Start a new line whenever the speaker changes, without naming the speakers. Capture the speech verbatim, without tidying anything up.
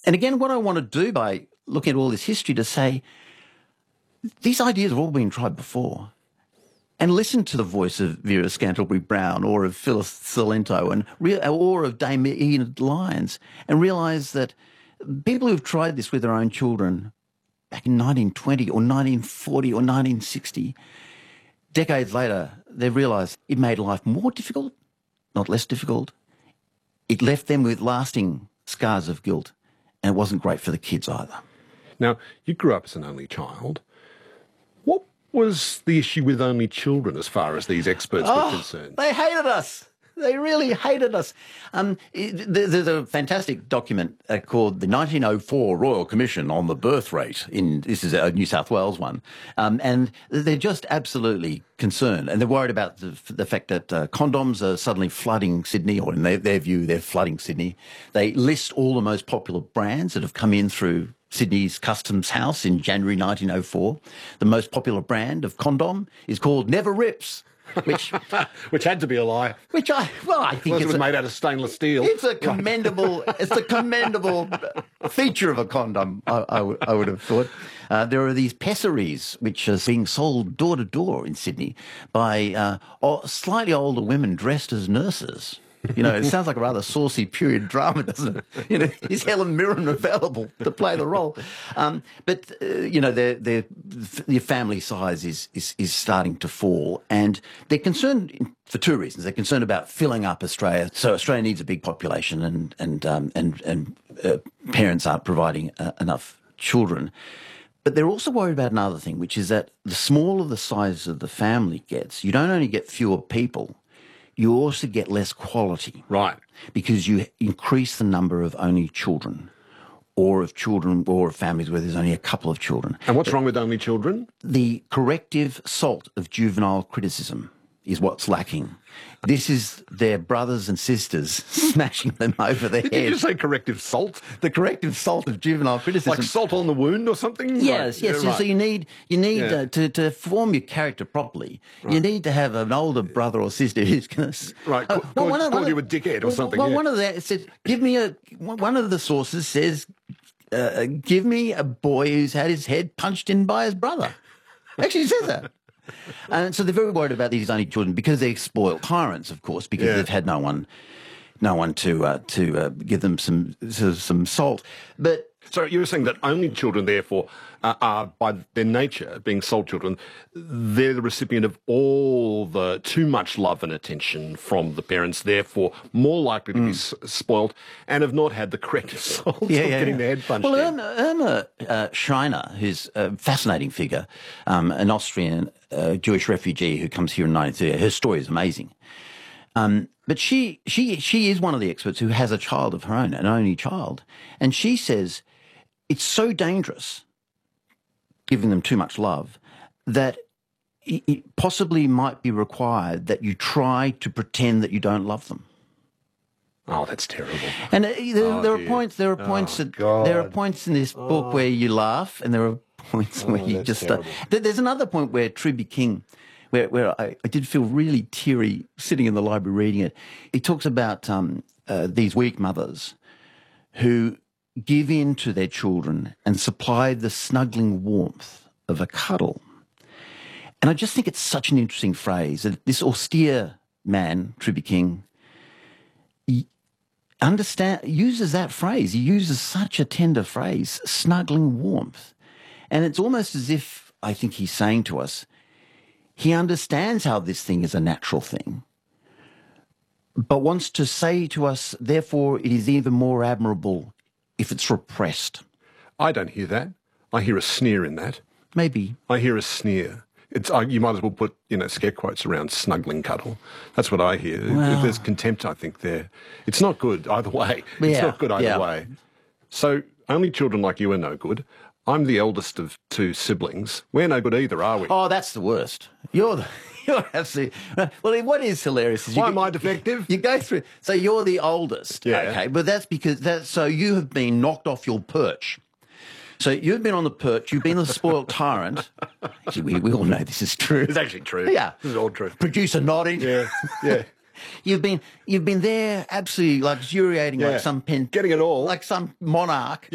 And again, what I want to do by looking at all this history to say, these ideas have all been tried before. And listen to the voice of Vera Scantlebury-Brown or of Phyllis Salento and re- or of Dame Enid Lyons, and realise that people who've tried this with their own children back in nineteen twenty or nineteen forty or nineteen sixty, decades later, they've realised it made life more difficult, not less difficult. It left them with lasting scars of guilt, and it wasn't great for the kids either.
Now, you grew up as an only child. What was the issue with only children as far as these experts
oh,
were concerned?
They hated us. They really hated us. Um, there's a fantastic document uh, called the nineteen oh four Royal Commission on the Birth Rate. In this is a New South Wales one, um, and they're just absolutely concerned, and they're worried about the, the fact that uh, condoms are suddenly flooding Sydney, or in their, their view, they're flooding Sydney. They list all the most popular brands that have come in through Sydney's Customs House in January nineteen oh four. The most popular brand of condom is called Never Rips. Which,
which had to be a lie.
Which I well, I think
it
it's
was
a,
made out of stainless steel.
It's a commendable, it's a commendable feature of a condom. I, I, w- I would have thought. Uh, there are these pessaries which are being sold door to door in Sydney by uh, o- slightly older women dressed as nurses. You know, it sounds like a rather saucy period drama, doesn't it? You know, is Helen Mirren available to play the role? Um, but, uh, you know, their, their, their family size is, is, is starting to fall, and they're concerned for two reasons. They're concerned about filling up Australia. So Australia needs a big population, and, and, um, and, and uh, parents aren't providing uh, enough children. But they're also worried about another thing, which is that the smaller the size of the family gets, you don't only get fewer people, you also get less quality.
Right.
Because you increase the number of only children, or of children, or of families where there's only a couple of children.
And what's but wrong with only children?
The corrective salt of juvenile criticism is what's lacking. This is their brothers and sisters smashing them over the
Did
head.
Did you say corrective salt?
The corrective salt of juvenile criticism.
Like salt on the wound or something?
Yes,
right.
yes.
Yeah, right.
So you need you need
yeah.
uh, to to form your character properly. Right. You need to have an older brother or sister who's going to
right.
Uh,
call
well,
call you a dickhead or
well,
something.
Well,
yeah.
one of the said, give me a one of the sources says, uh, give me a boy who's had his head punched in by his brother. Actually, it says that. And so they're very worried about these only children because they're spoiled tyrants, of course, because
yeah.
they've had no one, no one to uh, to uh, give them some some salt. But
so you were saying that only children, therefore, uh, are by their nature, being sole children, they're the recipient of all the too much love and attention from the parents, therefore more likely to mm. be s- spoiled and have not had the corrective salt
yeah,
of
yeah,
getting
yeah.
their head punched
well,
in.
Well, Irma, Irma uh, Schreiner, who's a fascinating figure, um, an Austrian uh, Jewish refugee who comes here in nineteen thirty, her story is amazing. Um, but she she she is one of the experts who has a child of her own, an only child, and she says it's so dangerous giving them too much love that it possibly might be required that you try to pretend that you don't love them.
Oh, that's terrible.
And uh, there,
oh,
there are
dear.
points. There are points.
Oh,
that,
God.
there are points in this book
oh.
where you laugh, and there are points
oh,
where you just. Uh,
there,
there's another point where Truby King, where where I, I did feel really teary sitting in the library reading it. He talks about um, uh, these weak mothers who give in to their children and supply the snuggling warmth of a cuddle. And I just think it's such an interesting phrase. That this austere man, Truby King, he understand uses that phrase. He uses such a tender phrase, snuggling warmth. And it's almost as if, I think he's saying to us, he understands how this thing is a natural thing, but wants to say to us, therefore, it is even more admirable if it's repressed.
I don't hear that. I hear a sneer in that.
Maybe.
I hear a sneer. It's uh, you might as well put, you know, scare quotes around snuggling cuddle. That's what I hear.
Well,
There's contempt, I think, there. It's not good either way. It's
yeah,
not good either
yeah.
way. So only children like you are no good. I'm the eldest of two siblings. We're no good either, are we?
Oh, that's the worst. You're the... You're absolutely... Well, what is hilarious is...
Why
you,
am I defective?
You go through... So you're the oldest.
Yeah.
Okay, but that's because... That's, so you have been knocked off your perch. So you've been on the perch, you've been the spoiled tyrant. Actually, we, we all know this is true.
It's actually true.
Yeah.
This is all true.
Producer nodding.
Yeah, yeah.
You've been you've been there absolutely luxuriating
yeah.
like some pen...
Getting it all.
Like some monarch.